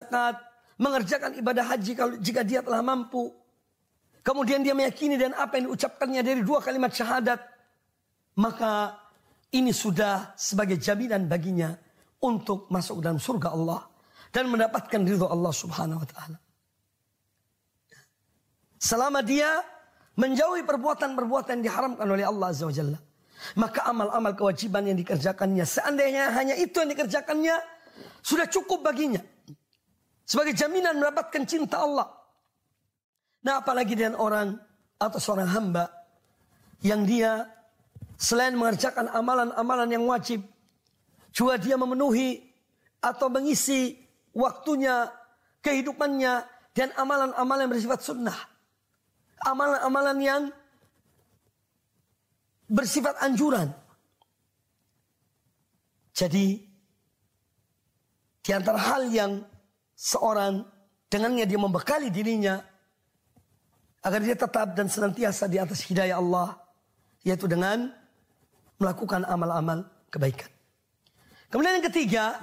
zakat, mengerjakan ibadah haji jika dia telah mampu. Kemudian dia meyakini dan apa yang diucapkannya dari 2 kalimat syahadat, maka ini sudah sebagai jaminan baginya untuk masuk dalam surga Allah dan mendapatkan ridho Allah Subhanahu wa taala. Selama dia menjauhi perbuatan-perbuatan yang diharamkan oleh Allah Azza wa Jalla, maka amal-amal kewajiban yang dikerjakannya, seandainya hanya itu yang dikerjakannya, sudah cukup baginya sebagai jaminan mendapatkan cinta Allah. Nah, apalagi dengan orang atau seorang hamba yang dia selain mengerjakan amalan-amalan yang wajib, juga dia memenuhi atau mengisi waktunya, kehidupannya dan amalan-amalan yang bersifat sunnah. Amalan-amalan yang bersifat anjuran. Jadi, di antara hal yang seorang dengannya dia membekali dirinya agar dia tetap dan senantiasa di atas hidayah Allah, yaitu dengan melakukan amal-amal kebaikan. Kemudian yang ketiga,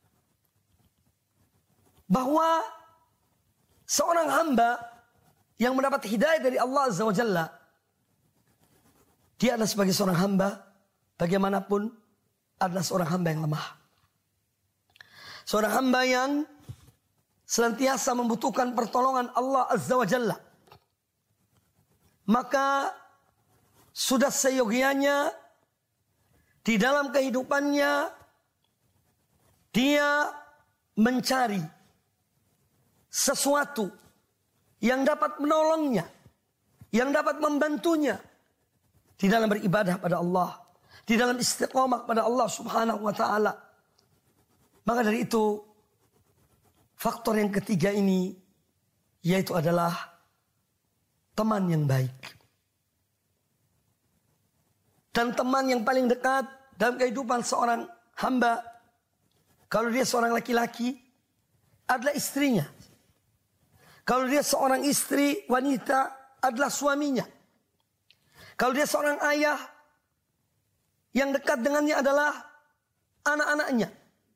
bahwa seorang hamba yang mendapat hidayah dari Allah Azza wa Jalla, dia adalah sebagai seorang hamba, bagaimanapun adalah seorang hamba yang lemah. Seorang hamba yang senantiasa membutuhkan pertolongan Allah Azza wa Jalla. Maka sudah seyogianya di dalam kehidupannya dia mencari sesuatu yang dapat menolongnya, yang dapat membantunya di dalam beribadah pada Allah, di dalam istiqomah pada Allah Subhanahu wa taala. Maka dari itu, faktor yang ketiga ini yaitu adalah teman yang baik. Dan teman yang paling dekat dalam kehidupan seorang hamba, kalau dia seorang laki-laki, adalah istrinya. Kalau dia seorang istri, wanita, adalah suaminya. Kalau dia seorang ayah, yang dekat dengannya adalah anak-anaknya.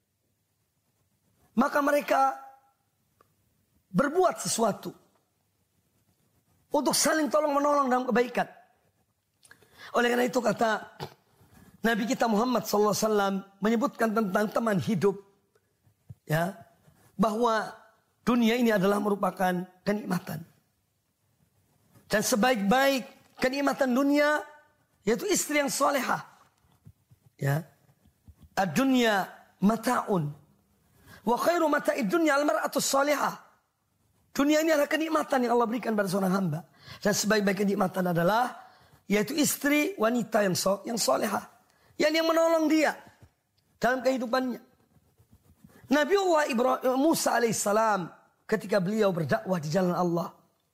Maka mereka berbuat sesuatu untuk saling tolong-menolong dalam kebaikan. Oleh karena itu kata Nabi kita Muhammad SAW menyebutkan tentang teman hidup, ya, bahwa dunia ini adalah merupakan kenikmatan. Dan sebaik-baik kenikmatan dunia yaitu istri yang salehah. Ya. Ad-dunya mata'un wa khairu mata'id dunya al-mar'atus salihah. Dunia ini adalah kenikmatan yang Allah berikan pada seorang hamba. Dan sebaik-baik kenikmatan adalah yaitu istri wanita yang salehah, yang menolong dia dalam kehidupannya. Nabiullah Musa alaihissalam ketika beliau berdakwah di jalan Allah,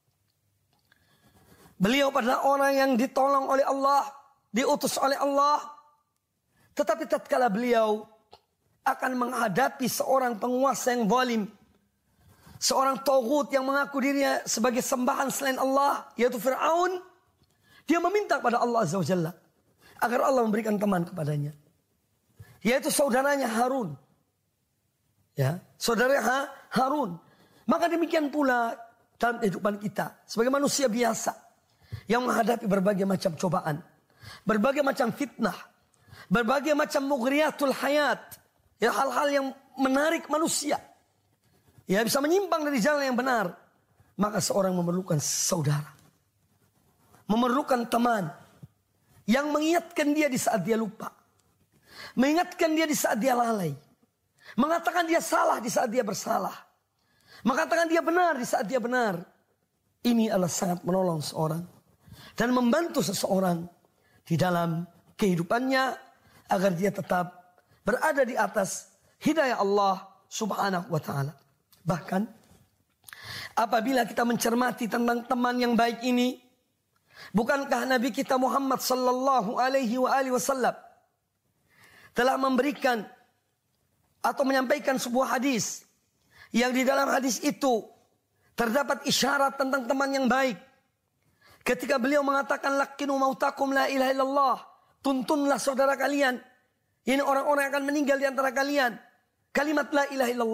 beliau adalah orang yang ditolong oleh Allah, diutus oleh Allah. Tetapi tatkala beliau akan menghadapi seorang penguasa yang zalim, seorang taghut yang mengaku dirinya sebagai sembahan selain Allah, yaitu Fir'aun, dia meminta kepada Allah Azza wa Jalla agar Allah memberikan teman kepadanya, yaitu saudaranya Harun. Ya, saudara Harun. Maka demikian pula dalam kehidupan kita sebagai manusia biasa yang menghadapi berbagai macam cobaan, berbagai macam fitnah, berbagai macam mughriyatul hayat, ya, hal-hal yang menarik manusia, ya, bisa menyimpang dari jalan yang benar. Maka seorang memerlukan saudara, memerlukan teman yang mengingatkan dia di saat dia lupa, mengingatkan dia di saat dia lalai, mengatakan dia salah di saat dia bersalah, mengatakan dia benar di saat dia benar. Ini adalah sangat menolong seorang dan membantu seseorang di dalam kehidupannya agar dia tetap berada di atas hidayah Allah Subhanahu wa taala. Bahkan apabila kita mencermati tentang teman yang baik ini, bukankah Nabi kita Muhammad sallallahu alaihi wasallam telah memberikan atau menyampaikan sebuah hadis yang di dalam hadis itu terdapat isyarat tentang teman yang baik. Ketika beliau mengatakan laqinu mautakum la ilaha illallah, tuntunlah saudara kalian, ini orang-orang yang akan meninggal di antara kalian, kalimat la ilaha illallah.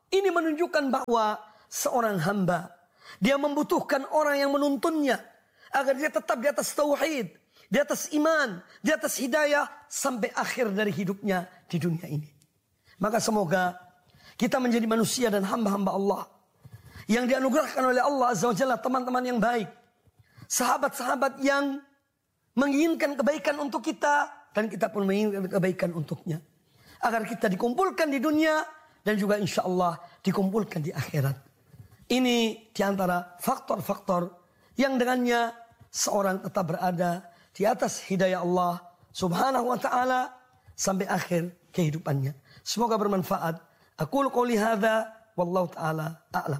Ini menunjukkan bahwa seorang hamba, dia membutuhkan orang yang menuntunnya agar dia tetap di atas tauhid, di atas iman, di atas hidayah sampai akhir dari hidupnya di dunia ini. Maka semoga kita menjadi manusia dan hamba-hamba Allah yang dianugerahkan oleh Allah Azza wa Jalla, teman-teman yang baik, sahabat-sahabat yang menginginkan kebaikan untuk kita dan kita pun menginginkan kebaikan untuknya, agar kita dikumpulkan di dunia dan juga insya Allah dikumpulkan di akhirat. Ini diantara faktor-faktor yang dengannya seorang tetap berada di atas hidayah Allah Subhanahu wa ta'ala sampai akhir kehidupannya. Semoga bermanfaat. Aqulu qouli hadza wallahu ta'ala a'lam.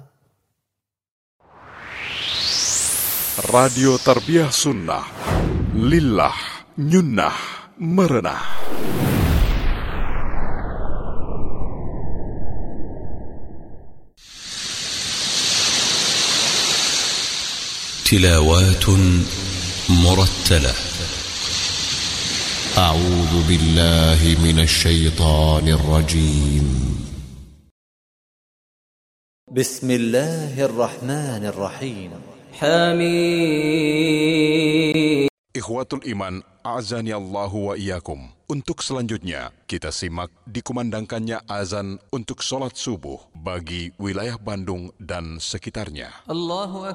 Radio Tarbiyah Sunnah, lillah, nyunnah, merenah. تلاوات مرتلة. أعوذ بالله من الشيطان الرجيم. بسم الله الرحمن الرحيم. حميم. Ikhwatul Iman, a'azani Allahu wa iyyakum. Untuk selanjutnya, kita simak dikumandangkannya azan untuk sholat subuh bagi wilayah Bandung dan sekitarnya. الله